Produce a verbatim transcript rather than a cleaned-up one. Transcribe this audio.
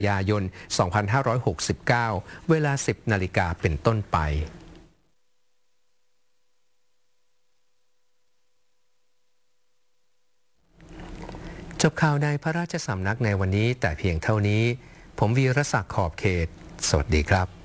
ยายน สองพันห้าร้อยหกสิบเก้า เวลา สิบ นาฬิกาเป็นต้นไปจบข่าวในพระราชสำนักในวันนี้แต่เพียงเท่านี้ผมวีรศักดิ์ขอบเขตสวัสดีครับ